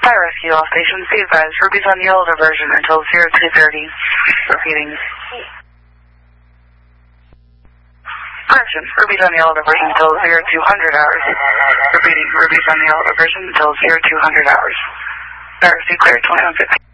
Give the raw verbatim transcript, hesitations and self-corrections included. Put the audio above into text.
Fire rescue, all stations, be advised, Ruby's on the older version until zero two thirty. Repeating. Correction, Ruby's on the older version until zero two hundred hours. Repeating, Ruby's on the older version until zero two hundred hours. Fire rescue clear, twenty-one fifty.